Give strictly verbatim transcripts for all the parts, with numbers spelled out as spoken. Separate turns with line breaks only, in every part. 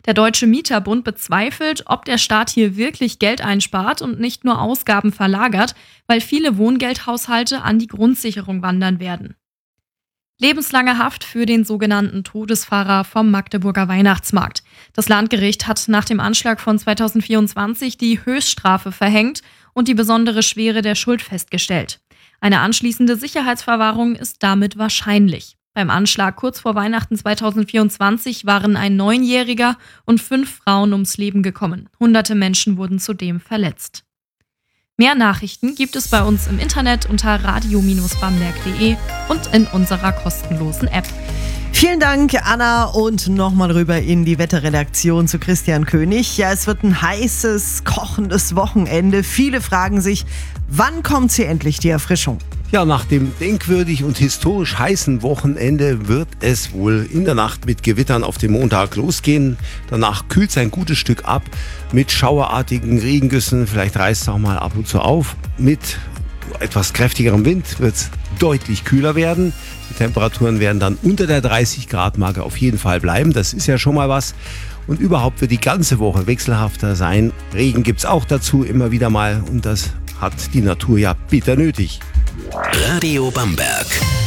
Der Deutsche Mieterbund bezweifelt, ob der Staat hier wirklich Geld einspart und nicht nur Ausgaben verlagert, weil viele Wohngeldhaushalte an die Grundsicherung wandern werden. Lebenslange Haft für den sogenannten Todesfahrer vom Magdeburger Weihnachtsmarkt. Das Landgericht hat nach dem Anschlag von zweitausendvierundzwanzig die Höchststrafe verhängt und die besondere Schwere der Schuld festgestellt. Eine anschließende Sicherheitsverwahrung ist damit wahrscheinlich. Beim Anschlag kurz vor Weihnachten zweitausendvierundzwanzig waren ein Neunjähriger und fünf Frauen ums Leben gekommen. Hunderte Menschen wurden zudem verletzt. Mehr Nachrichten gibt es bei uns im Internet unter radio Bindestrich bamberg punkt de und in unserer kostenlosen App.
Vielen Dank, Anna, und nochmal rüber in die Wetterredaktion zu Christian König. Ja, es wird ein heißes, kochendes Wochenende. Viele fragen sich, wann kommt hier endlich die Erfrischung?
Ja, nach dem denkwürdig und historisch heißen Wochenende wird es wohl in der Nacht mit Gewittern auf den Montag losgehen. Danach kühlt es ein gutes Stück ab mit schauerartigen Regengüssen. Vielleicht reißt es auch mal ab und zu auf. Mit etwas kräftigerem Wind wird es deutlich kühler werden. Die Temperaturen werden dann unter der dreißig Grad Marke auf jeden Fall bleiben. Das ist ja schon mal was. Und überhaupt wird die ganze Woche wechselhafter sein. Regen gibt es auch dazu immer wieder mal. Und das hat die Natur ja bitter nötig.
Radio Bamberg.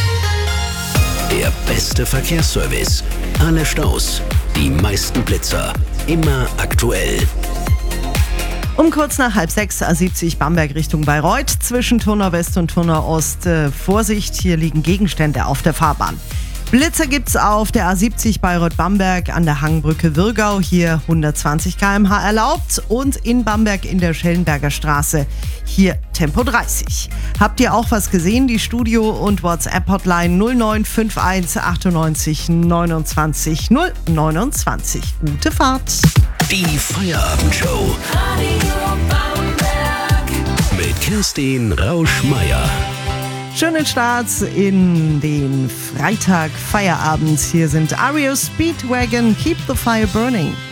Der beste Verkehrsservice. Alle Staus, die meisten Blitzer. Immer aktuell.
Um kurz nach halb sechs, A siebzig Bamberg Richtung Bayreuth, zwischen Turner West und Turner Ost. Äh, Vorsicht, hier liegen Gegenstände auf der Fahrbahn. Blitzer gibt's auf der A siebzig Bayreuth-Bamberg an der Hangbrücke Würgau, hier hundertzwanzig Kilometer pro Stunde erlaubt, und in Bamberg in der Schellenberger Straße, hier Tempo dreißig. Habt ihr auch was gesehen? Die Studio- und WhatsApp-Hotline null neun fünf eins achtundneunzig neunundzwanzig null neunundzwanzig. Gute Fahrt!
Die Feierabendshow. Radio Bamberg. Mit Kerstin Rausch-Meier.
Schönen Start in den Freitag Feierabend. Hier sind R E O Speedwagon, Keep the Fire Burning.